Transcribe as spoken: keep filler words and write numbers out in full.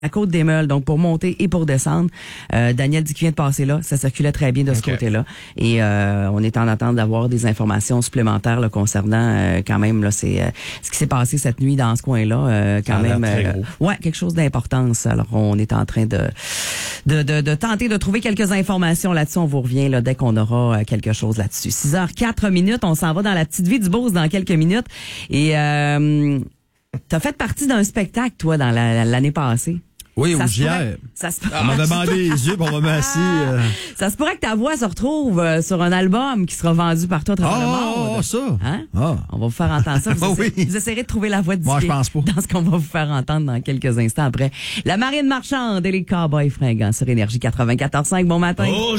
la côte des Meules, donc pour monter et pour descendre. Euh, Daniel dit qu'il vient de passer là, ça circulait très bien de ce okay. côté-là. Et euh, on est en attente d'avoir des informations supplémentaires là, concernant euh, quand même là, c'est euh, ce qui s'est passé cette nuit dans ce coin-là. Euh, quand même, euh, ouais, quelque chose d'importance. Alors on est en train de de, de de tenter de trouver quelques informations là-dessus. On vous revient là dès qu'on aura quelque chose là-dessus. six heures quatre minutes, on s'en va dans la petite vie du Beauce dans quelques minutes. Et euh, t'as fait partie d'un spectacle toi dans la, l'année passée. Oui, ça ou se hier. pourrait, ça se On m'a demandé les yeux pour me masser. Euh... Ça se pourrait que ta voix se retrouve euh, sur un album qui sera vendu partout à travers oh, le monde. Oh, ça. Hein? Ah. On va vous faire entendre ça. Vous, oh, essayez, oui. vous essayerez de trouver la voix de Moi, je pense pas. dans ce qu'on va vous faire entendre dans quelques instants après. La Marine Marchande et les Cowboys fringants sur Énergie quatre-vingt-quatorze cinq. Bon matin. Oh,